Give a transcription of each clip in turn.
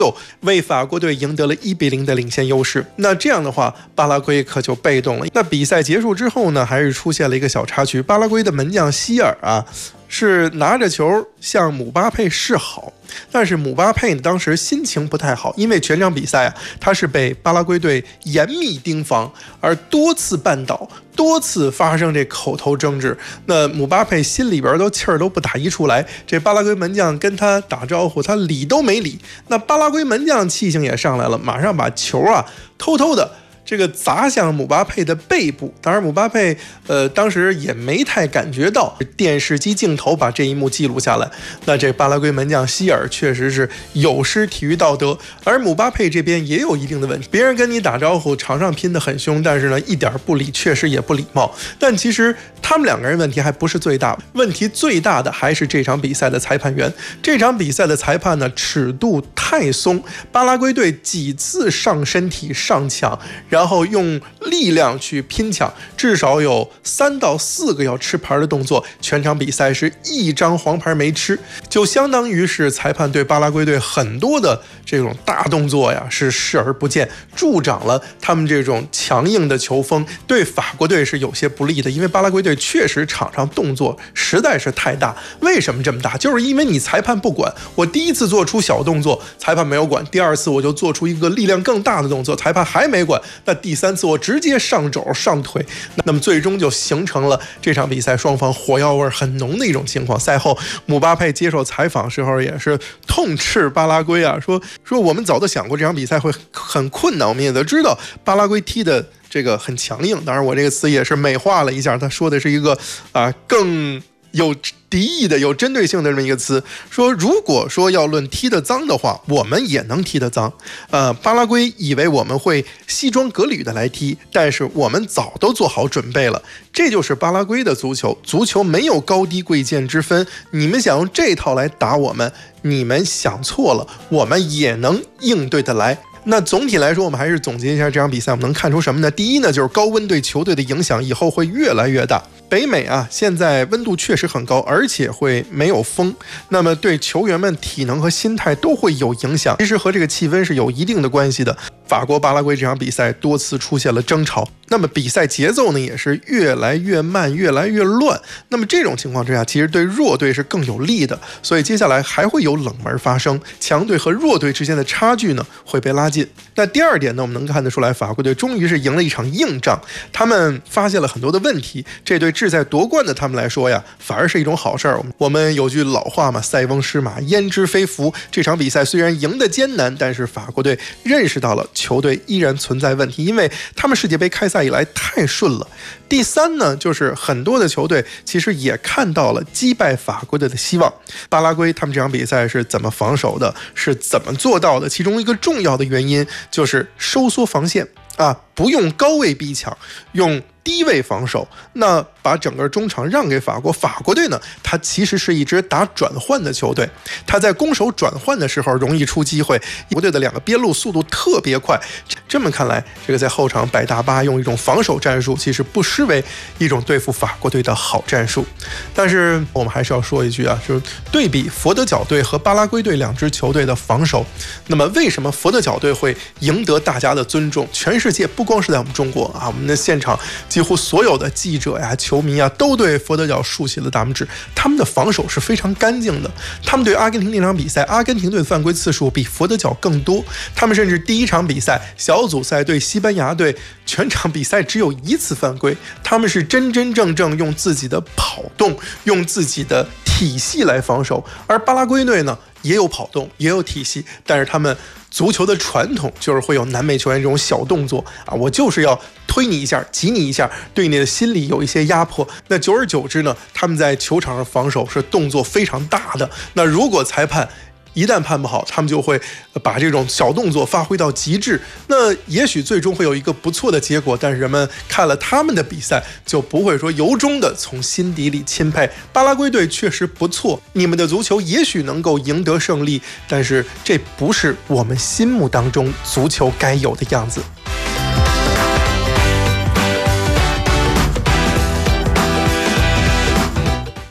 为法国队赢得了1-0的领先优势。那这样的话，巴拉圭可就被动了。那比赛结束之后呢，还是出现了一个小插曲，巴拉圭的门将希尔是拿着球向姆巴佩示好，但是姆巴佩呢当时心情不太好，因为全场比赛他是被巴拉圭队严密盯防，而多次绊倒，多次发生这口头争执。那姆巴佩心里边气儿都不打一处来，这巴拉圭门将跟他打招呼，他理都没理。那巴拉圭门将气性也上来了，马上把球偷偷的这个砸向姆巴佩的背部。当然姆巴佩当时也没太感觉到，电视机镜头把这一幕记录下来。那这巴拉圭门将希尔确实是有失体育道德，而姆巴佩这边也有一定的问题，别人跟你打招呼，场上拼得很凶，但是呢一点不理，确实也不礼貌。但其实他们两个人问题还不是最大，问题最大的还是这场比赛的裁判员。这场比赛的裁判呢尺度太松，巴拉圭队几次上身体上抢，然后用力量去拼抢，至少有3到4个要吃牌的动作，全场比赛是1张黄牌没吃，就相当于是裁判对巴拉圭队很多的这种大动作是视而不见，助长了他们这种强硬的球风，对法国队是有些不利的。因为巴拉圭队确实场上动作实在是太大。为什么这么大？就是因为你裁判不管，我第一次做出小动作裁判没有管，第二次我就做出一个力量更大的动作，裁判还没管，那第3次我直接上肘上腿，那么最终就形成了这场比赛双方火药味很浓的一种情况。赛后姆巴佩接受采访时候也是痛斥巴拉圭说我们早都想过这场比赛会很困难，我们也都知道巴拉圭踢的这个很强硬，当然我这个词也是美化了一下，他说的是一个更有敌意的、有针对性的这么一个词，说如果说要论踢得脏的话，我们也能踢得脏。巴拉圭以为我们会西装革履的来踢，但是我们早都做好准备了。这就是巴拉圭的足球，足球没有高低贵贱之分。你们想用这套来打我们，你们想错了，我们也能应对得来。那总体来说，我们还是总结一下这场比赛，我们能看出什么呢？第一呢，就是高温对球队的影响以后会越来越大。北美现在温度确实很高，而且会没有风，那么对球员们体能和心态都会有影响，其实和这个气温是有一定的关系的。法国巴拉圭这场比赛多次出现了争吵，那么比赛节奏呢也是越来越慢，越来越乱。那么这种情况之下，其实对弱队是更有利的，所以接下来还会有冷门发生，强队和弱队之间的差距呢会被拉近。那第二点呢，我们能看得出来，法国队终于是赢了一场硬仗，他们发现了很多的问题，这对志在夺冠的他们来说反而是一种好事儿。我们有句老话嘛，塞翁失马焉知非福。这场比赛虽然赢得艰难，但是法国队认识到了球队依然存在问题，因为他们世界杯开赛以来太顺了。第三呢，就是很多的球队其实也看到了击败法国队的希望。巴拉圭他们这场比赛是怎么防守的，是怎么做到的？其中一个重要的原因就是收缩防线不用高位逼抢，用低位防守，那把整个中场让给法国。法国队呢，它其实是一支打转换的球队，它在攻守转换的时候容易出机会，国队的2个边路速度特别快。这么看来，这个在后场摆大巴用一种防守战术，其实不失为一种对付法国队的好战术。但是我们还是要说一句就是对比佛得角队和巴拉圭队2支球队的防守，那么为什么佛得角队会赢得大家的尊重？全世界不光是在我们中国我们的现场几乎所有的记者球迷都对佛得角竖起了大拇指。他们的防守是非常干净的，他们对阿根廷那场比赛，阿根廷队的犯规次数比佛得角更多，他们甚至第一场比赛小组赛对西班牙队全场比赛只有1次犯规，他们是真真正正用自己的跑动，用自己的体系来防守。而巴拉圭队呢，也有跑动，也有体系，但是他们足球的传统就是会有南美球员这种小动作我就是要推你一下，挤你一下，对你的心理有一些压迫。那久而久之呢，他们在球场上防守是动作非常大的。那如果裁判一旦判不好，他们就会把这种小动作发挥到极致，那也许最终会有一个不错的结果，但是人们看了他们的比赛就不会说由衷的从心底里钦佩。巴拉圭队确实不错，你们的足球也许能够赢得胜利，但是这不是我们心目当中足球该有的样子。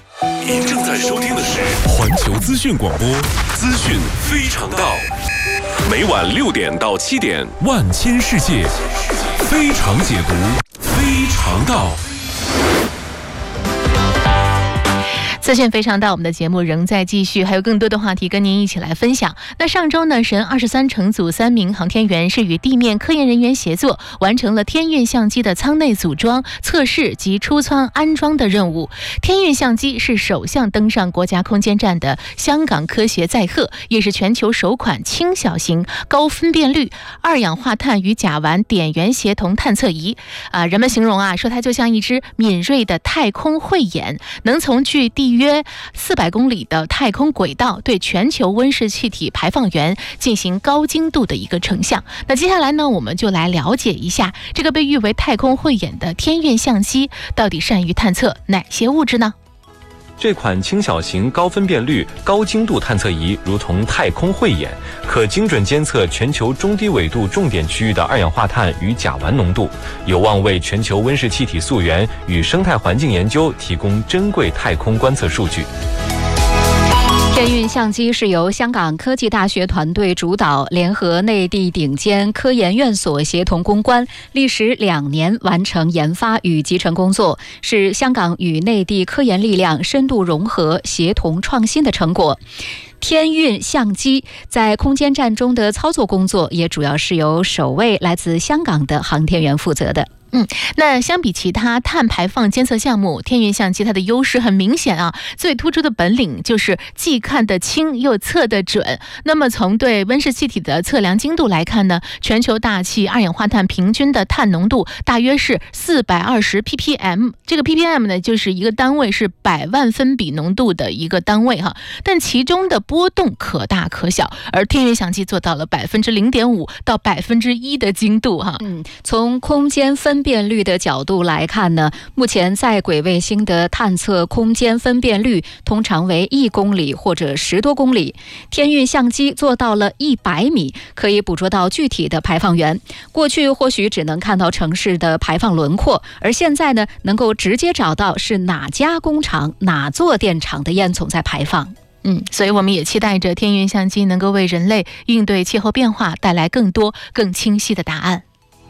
您正在收听的是环球资讯广播，资讯非常道。 每晚6点到7点， 万千世界，非常解读，非常道。 资讯非常道，我们的节目仍在继续，还有更多的话题跟您一起来分享。那上周呢，神23乘组3名航天员是与地面科研人员协作，完成了天运相机的舱内组装、测试及出舱安装的任务。天运相机是首项登上国家空间站的香港科学载荷，也是全球首款轻小型、高分辨率二氧化碳与甲烷点源协同探测仪。人们形容说它就像一只敏锐的太空慧眼，能从距地约400公里的太空轨道对全球温室气体排放源进行高精度的一个成像。那接下来呢，我们就来了解一下这个被誉为太空慧眼的天运相机到底善于探测哪些物质呢？ 这款轻小型、高分辨率、高精度探测仪如同太空慧眼，可精准监测全球中低纬度重点区域的二氧化碳与甲烷浓度，有望为全球温室气体溯源与生态环境研究提供珍贵太空观测数据。 天运相机是由香港科技大学团队主导，联合内地顶尖科研院所协同攻关，历时2年完成研发与集成工作，是香港与内地科研力量深度融合、协同创新的成果。天运相机在空间站中的操作工作也主要是由首位来自香港的航天员负责的。 那相比其他碳排放监测项目，天运相机它的优势很明显最突出的本领就是既看得清又测得准。那么从对温室气体的测量精度来看呢，全球大气二氧化碳平均的碳浓度大约是420 ppm， 这个 ppm 呢就是一个单位是100万分比浓度的一个单位但其中的波动可大可小，而天运相机做到了0.5%到1%的精度从空间分辨率的角度来看呢，目前在轨卫星的探测空间分辨率通常为1公里或者10多公里，天运相机做到了100米，可以捕捉到具体的排放源。过去或许只能看到城市的排放轮廓，而现在呢，能够直接找到是哪家工厂、哪座电厂的烟囱在排放。 所以我们也期待着天运相机能够为人类应对气候变化带来更多、更清晰的答案。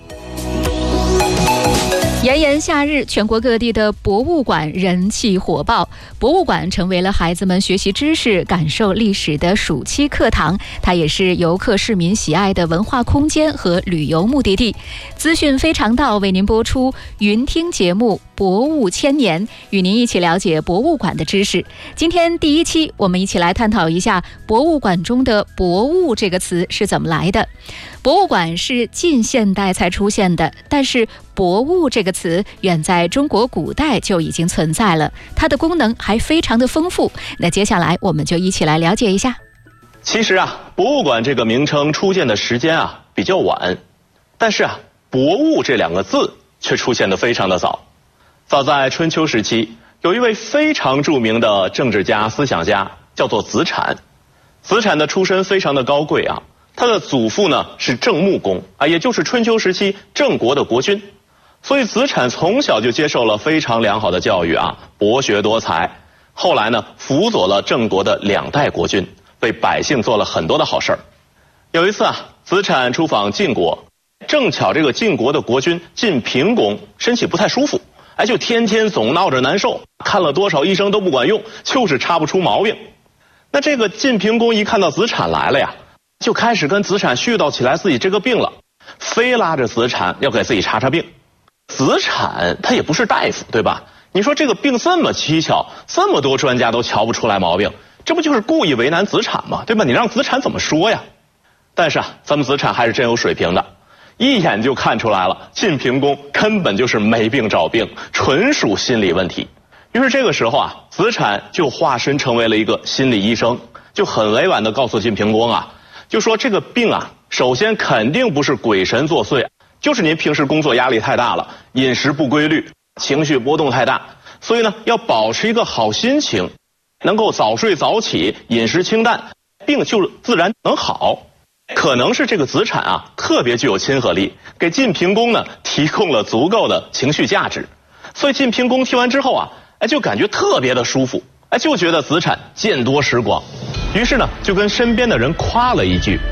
炎炎夏日，全国各地的博物馆人气火爆，博物馆成为了孩子们学习知识、感受历史的暑期课堂，它也是游客市民喜爱的文化空间和旅游目的地。资讯非常道为您播出云听节目博物千年，与您一起了解博物馆的知识。今天第1期，我们一起来探讨一下博物馆中的博物这个词是怎么来的。博物馆是近现代才出现的，但是博物这个词远在中国古代就已经存在了，它的功能还非常的丰富。那接下来我们就一起来了解一下。 其实博物馆这个名称出现的时间比较晚，但是博物这2个字却出现的非常的早。早在春秋时期，有一位非常著名的政治家、思想家，叫做子产。子产的出身非常的高贵他的祖父呢是郑穆公也就是春秋时期郑国的国君，所以子产从小就接受了非常良好的教育博学多才。后来呢，辅佐了郑国的2代国君，为百姓做了很多的好事儿。有一次子产出访晋国，正巧这个晋国的国君晋平公身体不太舒服，就天天总闹着难受，看了多少医生都不管用，就是查不出毛病。那这个晋平公一看到子产来了就开始跟子产絮叨起来自己这个病了，非拉着子产要给自己查查病。子产他也不是大夫，对吧？你说这个病这么蹊跷，这么多专家都瞧不出来毛病，这不就是故意为难子产吗？对吧？你让子产怎么说呀？但是咱们子产还是真有水平的，一眼就看出来了，晋平公根本就是没病找病，纯属心理问题。于是这个时候子产就化身成为了一个心理医生，就很委婉地告诉晋平公就说这个病首先肯定不是鬼神作祟，就是您平时工作压力太大了，饮食不规律，情绪波动太大，所以呢要保持一个好心情，能够早睡早起，饮食清淡，病就自然能好。可能是这个子产特别具有亲和力，给晋平公呢提供了足够的情绪价值，所以晋平公听完之后就感觉特别的舒服，就觉得子产见多识广，于是呢就跟身边的人夸了一句：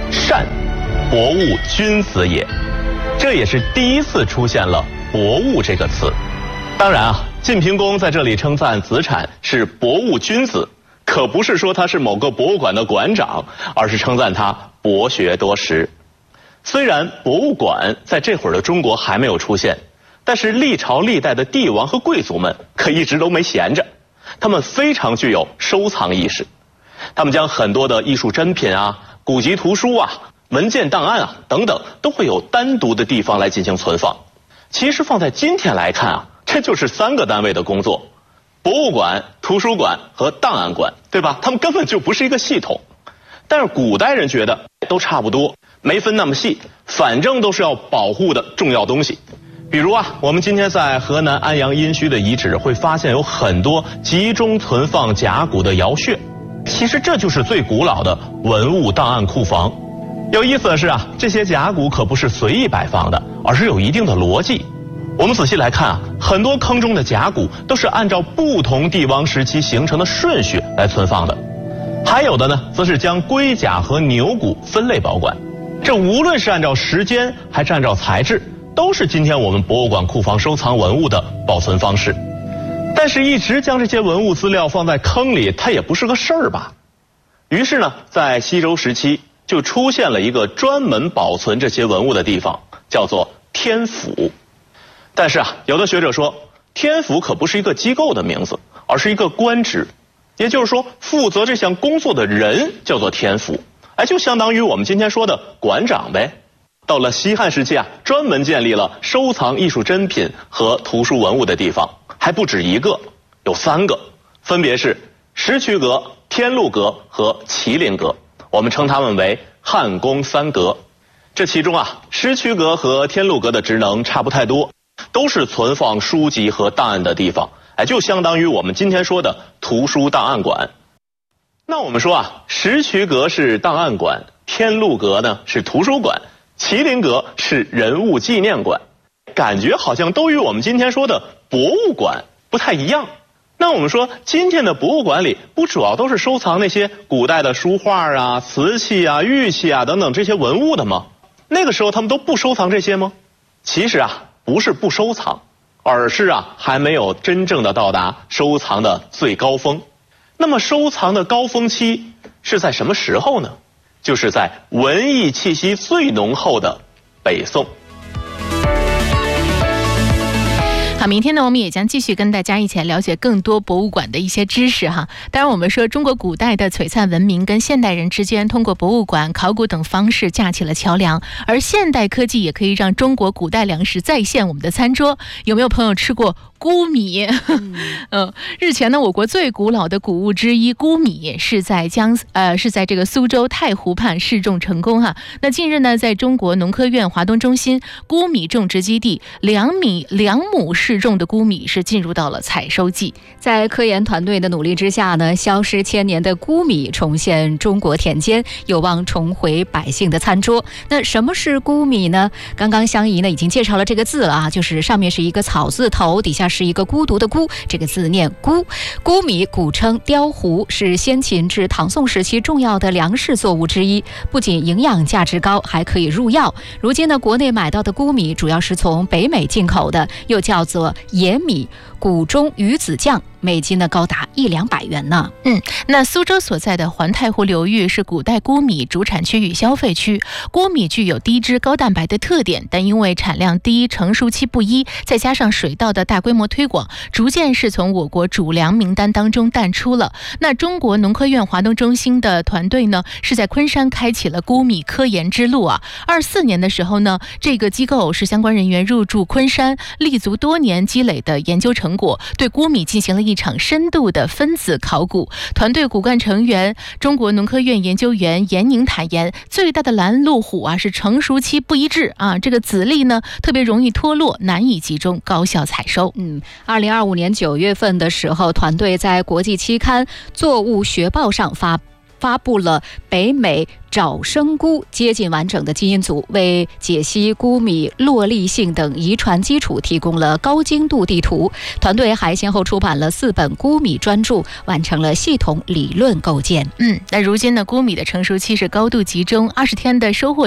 善，博物君子也。这也是第一次出现了博物这个词。当然啊，晋平公在这里称赞子产是博物君子，可不是说他是某个博物馆的馆长，而是称赞他博学多识。虽然博物馆在这会儿的中国还没有出现，但是历朝历代的帝王和贵族们可一直都没闲着，他们非常具有收藏意识。他们将很多的艺术珍品啊、古籍图书啊、文件档案啊等等，都会有单独的地方来进行存放。其实放在今天来看啊，这就是3个单位的工作：博物馆、图书馆和档案馆，对吧？他们根本就不是一个系统。但是古代人觉得都差不多，没分那么细，反正都是要保护的重要东西。比如啊，我们今天在河南安阳殷墟的遗址会发现有很多集中存放甲骨的窑穴，其实这就是最古老的文物档案库房。有意思的是啊，这些甲骨可不是随意摆放的，而是有一定的逻辑。我们仔细来看啊，很多坑中的甲骨都是按照不同帝王时期形成的顺序来存放的，还有的呢，则是将龟甲和牛骨分类保管。这无论是按照时间还是按照材质，都是今天我们博物馆库房收藏文物的保存方式。但是一直将这些文物资料放在坑里，它也不是个事儿吧。于是呢，在西周时期就出现了一个专门保存这些文物的地方，叫做天府。但是啊，有的学者说，天府可不是一个机构的名字，而是一个官职。也就是说，负责这项工作的人叫做天府，就相当于我们今天说的馆长呗。到了西汉时期啊，专门建立了收藏艺术珍品和图书文物的地方，还不止一个，有3个，分别是石渠阁、天禄阁和麒麟阁，我们称它们为汉宫3阁。这其中啊，石渠阁和天禄阁的职能差不太多，都是存放书籍和档案的地方，就相当于我们今天说的图书档案馆。那我们说啊，石渠阁是档案馆，天禄阁呢是图书馆，麒麟阁是人物纪念馆，感觉好像都与我们今天说的博物馆不太一样。那我们说，今天的博物馆里不主要都是收藏那些古代的书画啊、瓷器啊、玉器啊等等这些文物的吗？那个时候他们都不收藏这些吗？其实啊，不是不收藏，而是啊还没有真正的到达收藏的最高峰。那么收藏的高峰期是在什么时候呢？就是在文艺气息最浓厚的北宋。 好，明天呢，我们也将继续跟大家一起来了解更多博物馆的一些知识哈。当然，我们说中国古代的璀璨文明跟现代人之间，通过博物馆、考古等方式架起了桥梁，而现代科技也可以让中国古代粮食再现我们的餐桌。有没有朋友吃过菇米？日前呢，我国最古老的谷物之一菇米是在这个苏州太湖畔试种成功哈。那近日呢，在中国农科院华东中心菇米种植基地2亩试种的菇米是进入到了采收季。 在科研团队的努力之下呢，消失千年的菇米重现中国田间，有望重回百姓的餐桌。那什么是菇米呢？刚刚香姨呢已经介绍了这个字了啊，就是上面是一个草字头，底下是一个孤独的孤，这个字念菇。菇米古称雕糊，是先秦至唐宋时期重要的粮食作物之一，不仅营养价值高，还可以入药。如今呢，国内买到的菇米主要是从北美进口的，又叫做野米、谷中鱼子酱，每斤呢高达100-200元呢。 那苏州所在的环太湖流域是古代菇米主产区与消费区。菇米具有低脂高蛋白的特点，但因为产量低、成熟期不一，再加上水稻的大规模推广，逐渐是从我国主粮名单当中淡出了。那中国农科院华东中心的团队呢，是在昆山开启了菇米科研之路啊。24年的时候呢，这个机构是相关人员入驻昆山，立足多年积累的研究成果，对菇米进行了一场深度的分子考古。团队骨干成员中国农科院研究员严宁坦言，最大的拦路虎啊是成熟期不一致啊，这个籽粒呢特别容易脱落，难以集中高效采收。 2025年9月份的时候，团队在国际期刊《作物学报》上发发布了北美沼生菇接近完整的基因组，为解析菇米落粒性等遗传基础提供了高精度地图。团队还先后出版了4本菇米专著，完成了系统理论构建。 那如今呢，菇米的成熟期是高度集中，20天的收获